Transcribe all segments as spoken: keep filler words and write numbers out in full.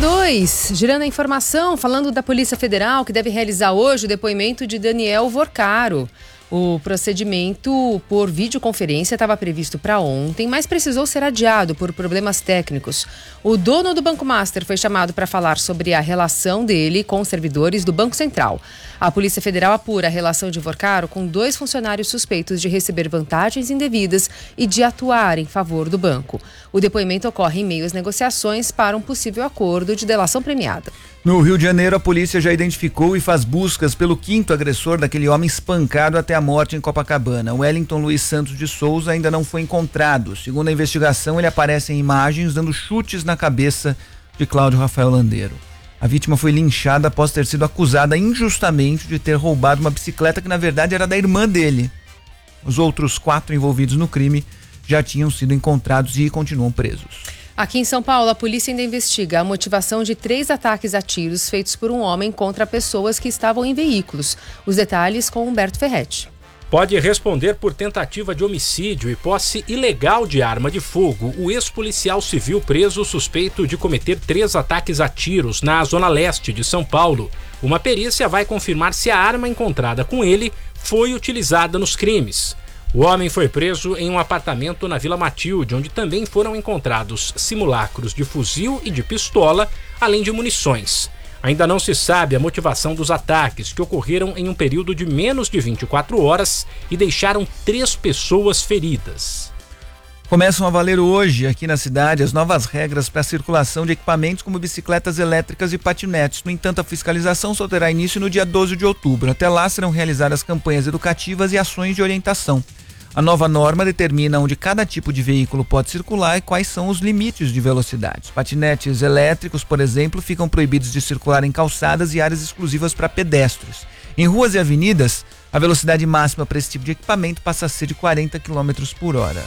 dois, girando a informação, falando da Polícia Federal, que deve realizar hoje o depoimento de Daniel Vorcaro. O procedimento por videoconferência estava previsto para ontem, mas precisou ser adiado por problemas técnicos. O dono do Banco Master foi chamado para falar sobre a relação dele com os servidores do Banco Central. A Polícia Federal apura a relação de Vorcaro com dois funcionários suspeitos de receber vantagens indevidas e de atuar em favor do banco. O depoimento ocorre em meio às negociações para um possível acordo de delação premiada. No Rio de Janeiro, a polícia já identificou e faz buscas pelo quinto agressor daquele homem espancado até a morte em Copacabana. O Wellington Luiz Santos de Souza ainda não foi encontrado. Segundo a investigação, ele aparece em imagens dando chutes na cabeça de Cláudio Rafael Landeiro. A vítima foi linchada após ter sido acusada injustamente de ter roubado uma bicicleta que na verdade era da irmã dele. Os outros quatro envolvidos no crime já tinham sido encontrados e continuam presos. Aqui em São Paulo, a polícia ainda investiga a motivação de três ataques a tiros feitos por um homem contra pessoas que estavam em veículos. Os detalhes com Humberto Ferretti. Pode responder por tentativa de homicídio e posse ilegal de arma de fogo o ex-policial civil preso suspeito de cometer três ataques a tiros na zona leste de São Paulo. Uma perícia vai confirmar se a arma encontrada com ele foi utilizada nos crimes. O homem foi preso em um apartamento na Vila Matilde, onde também foram encontrados simulacros de fuzil e de pistola, além de munições. Ainda não se sabe a motivação dos ataques, que ocorreram em um período de menos de vinte e quatro horas e deixaram três pessoas feridas. Começam a valer hoje, aqui na cidade, as novas regras para a circulação de equipamentos como bicicletas elétricas e patinetes. No entanto, a fiscalização só terá início no dia doze de outubro. Até lá serão realizadas campanhas educativas e ações de orientação. A nova norma determina onde cada tipo de veículo pode circular e quais são os limites de velocidade. Patinetes elétricos, por exemplo, ficam proibidos de circular em calçadas e áreas exclusivas para pedestres. Em ruas e avenidas, a velocidade máxima para esse tipo de equipamento passa a ser de quarenta quilômetros por hora.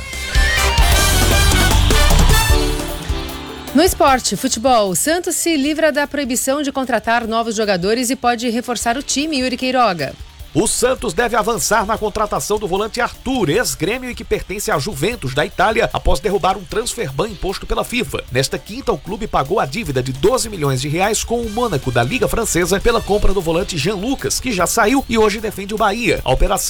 No esporte, futebol, o Santos se livra da proibição de contratar novos jogadores e pode reforçar o time, Yuri Queiroga. O Santos deve avançar na contratação do volante Arthur, ex-Grêmio e que pertence à Juventus da Itália, após derrubar um transfer ban imposto pela FIFA. Nesta quinta, o clube pagou a dívida de doze milhões de reais com o Mônaco da Liga Francesa pela compra do volante Jean Lucas, que já saiu e hoje defende o Bahia. A operação